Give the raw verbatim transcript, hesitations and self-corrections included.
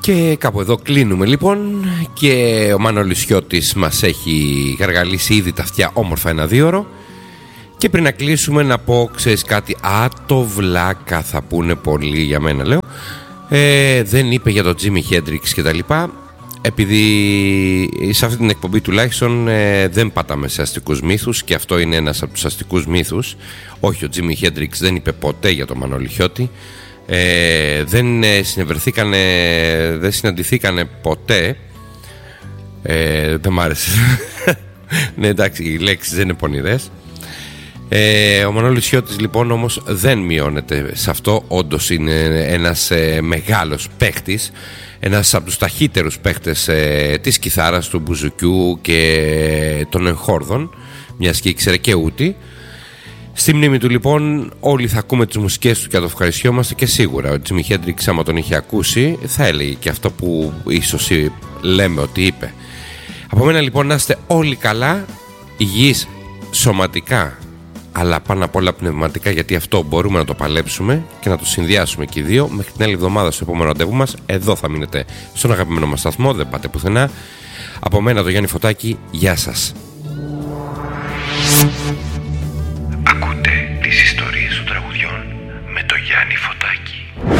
Και κάπου εδώ κλείνουμε λοιπόν. Και ο Μανώλης Χιώτης μας έχει γαργαλίσει ήδη τα αυτιά όμορφα ένα δύο ώρο. Και πριν να κλείσουμε να πω, ξέρεις κάτι, α, το βλάκα θα πούνε πολλοί για μένα, λέω. Ε, δεν είπε για τον Τζίμι Χέντριξ και τα λοιπά. Επειδή σε αυτή την εκπομπή τουλάχιστον ε, δεν πατάμε σε αστικούς μύθους. Και αυτό είναι ένας από τους αστικούς μύθους. Όχι, ο Τζίμι Χέντριξ δεν είπε ποτέ για τον Μανώλη Χιώτη. Ε, δεν συνευρεθήκανε, δεν συναντηθήκανε ποτέ. ε, Δεν μ' άρεσε. Ναι, εντάξει, οι λέξεις δεν είναι πονηρές. ε, Ο Μανώλης Χιώτης λοιπόν όμως δεν μειώνεται σε αυτό. Όντως είναι ένας ε, μεγάλος παίχτης, ένας από τους ταχύτερους παίχτες ε, της κιθάρας, του μπουζουκιού και των εγχόρδων, μιας και ήξερε και ούτη. Στη μνήμη του λοιπόν όλοι θα ακούμε τις μουσικές του και θα το ευχαριστιόμαστε. Και σίγουρα ο Τζίμι Χέντριξ, άμα τον είχε ακούσει, θα έλεγε και αυτό που ίσως λέμε ότι είπε. Από μένα λοιπόν να είστε όλοι καλά, υγιείς σωματικά, αλλά πάνω απ' όλα πνευματικά, γιατί αυτό μπορούμε να το παλέψουμε και να το συνδυάσουμε και οι δύο. Μέχρι την άλλη εβδομάδα στο επόμενο ραντεβού μας. Εδώ θα μείνετε στον αγαπημένο μας σταθμό, δεν πάτε πουθενά. Από μένα το Γιάννη Φωτάκη, γεια σας. Ακούτε τις ιστορίες.